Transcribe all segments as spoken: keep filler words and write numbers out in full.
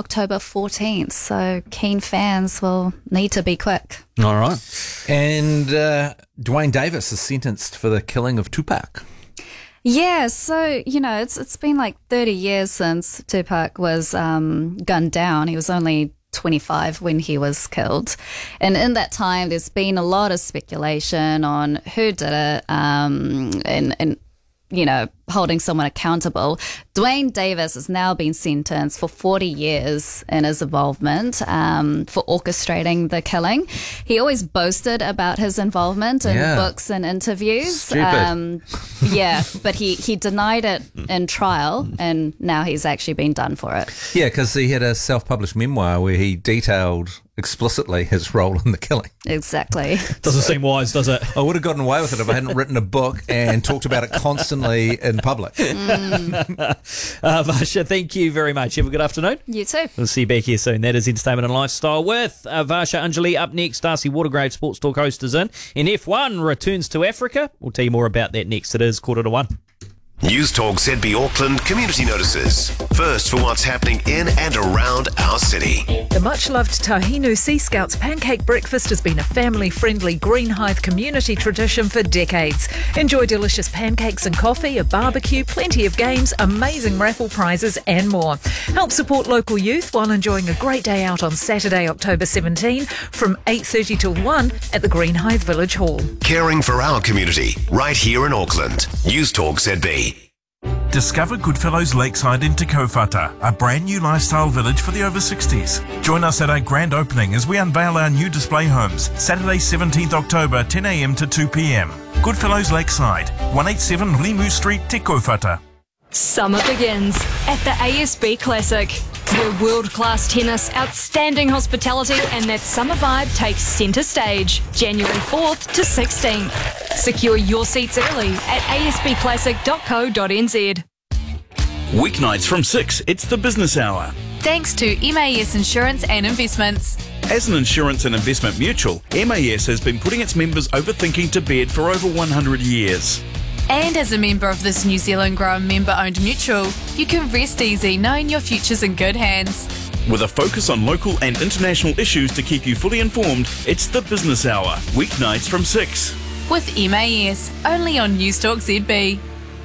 October fourteenth, so keen fans will need to be quick. All right. And uh, Dwayne Davis is sentenced for the killing of Tupac. Yeah, so, you know, it's it's been like thirty years since Tupac was um, gunned down. He was only twenty-five when he was killed. And in that time, there's been a lot of speculation on who did it um, and, and, you know, holding someone accountable. Dwayne Davis has now been sentenced for forty years in his involvement um, for orchestrating the killing. He always boasted about his involvement in yeah. books and interviews. Stupid. Um, yeah, but he, he denied it in trial, and now he's actually been done for it. Yeah, because he had a self-published memoir where he detailed explicitly his role in the killing. Exactly. Doesn't seem wise, does it? I would have gotten away with it if I hadn't written a book and talked about it constantly in public. Mm. uh, Varsha, thank you very much. Have a good afternoon. You too. We'll see you back here soon. That is Entertainment and Lifestyle with uh, Varsha Anjali up next. Darcy Watergrave, Sports Talk host, is in. And F one returns to Africa. We'll tell you more about that next. It is quarter to one. News Talk Z B Auckland community notices. First for what's happening in and around our city. The much-loved Tahinu Sea Scouts pancake breakfast has been a family-friendly Greenhithe community tradition for decades. Enjoy delicious pancakes and coffee, a barbecue, plenty of games, amazing raffle prizes and more. Help support local youth while enjoying a great day out on Saturday, October seventeenth from eight thirty till one at the Greenhithe Village Hall. Caring for our community right here in Auckland. News Talk Z B. Discover Goodfellows Lakeside in Te Kaupata, a brand new lifestyle village for the over sixties. Join us at our grand opening as we unveil our new display homes, Saturday seventeenth October, ten a m to two p m. Goodfellows Lakeside, one eighty-seven Rimu Street, Te Kaupata. Summer begins at the A S B Classic, where world-class tennis, outstanding hospitality and that summer vibe takes centre stage, January fourth to sixteenth. Secure your seats early at a s b classic dot co dot n z. Weeknights from six, it's the business hour. Thanks to M A S Insurance and Investments. As an insurance and investment mutual, M A S has been putting its members overthinking to bed for over one hundred years. And as a member of this New Zealand grown member-owned mutual, you can rest easy knowing your future's in good hands. With a focus on local and international issues to keep you fully informed, it's the business hour, weeknights from six. With M A S, only on News Talk Z B.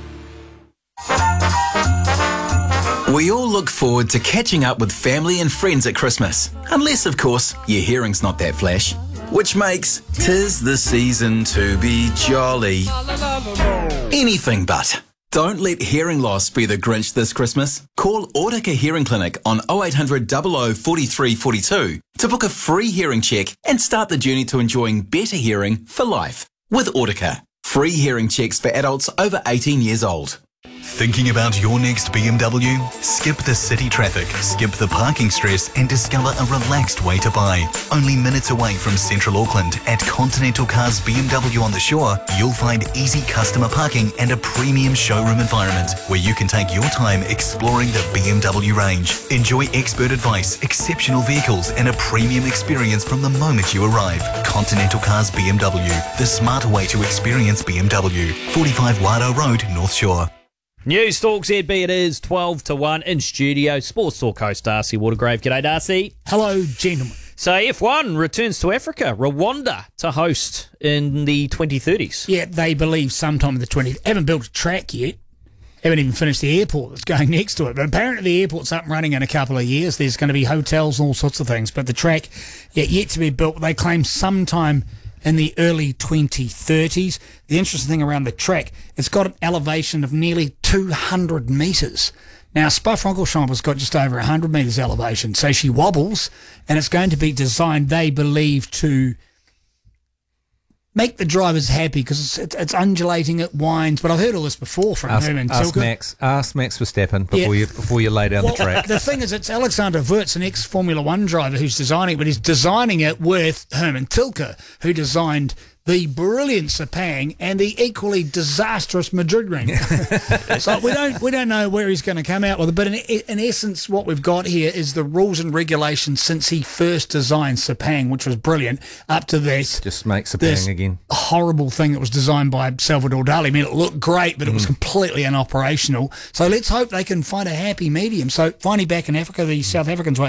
We all look forward to catching up with family and friends at Christmas. Unless, of course, your hearing's not that flash. Which makes "'tis the season to be jolly" anything but. Don't let hearing loss be the Grinch this Christmas. Call Autica Hearing Clinic on oh eight hundred, double oh, forty-three forty-two to book a free hearing check and start the journey to enjoying better hearing for life. With Autica, free hearing checks for adults over eighteen years old. Thinking about your next B M W? Skip the city traffic, skip the parking stress and discover a relaxed way to buy. Only minutes away from Central Auckland at Continental Cars B M W on the Shore, you'll find easy customer parking and a premium showroom environment where you can take your time exploring the B M W range. Enjoy expert advice, exceptional vehicles and a premium experience from the moment you arrive. Continental Cars B M W, the smarter way to experience B M W. forty-five Wado Road, North Shore. News Talk Z B, it is twelve to one in studio. Sports Talk host Darcy Watergrave. G'day, Darcy. Hello, gentlemen. So F one returns to Africa, Rwanda to host in the twenty thirties. Yeah, they believe sometime in the twenties. Haven't built a track yet. Haven't even finished the airport that's going next to it. But apparently the airport's up and running in a couple of years. There's going to be hotels and all sorts of things. But the track, yeah, yet to be built. They claim sometime in the early twenty thirties. The interesting thing around the track, it's got an elevation of nearly two hundred metres. Now, Spa-Francorchamps got just over one hundred metres elevation, so she wobbles, and it's going to be designed, they believe, to make the drivers happy because it's, it's, it's undulating, it winds. But I've heard all this before from ask, Herman ask Tilke. Max, ask Max Verstappen before Yeah. you before you lay down Well, the track. the thing is, it's Alexander Wurz, an ex-Formula One driver who's designing it, but he's designing it with Herman Tilke, who designed the brilliant Sepang and the equally disastrous Madrid Ring. So we don't we don't know where he's going to come out with it, but in, in essence what we've got here is the rules and regulations since he first designed Sepang, which was brilliant, up to this. Just make this Sepang again. horrible thing that was designed by Salvador Dali. I mean, it looked great, but it was Mm. completely unoperational. So let's hope they can find a happy medium. So finally back in Africa, the South Africans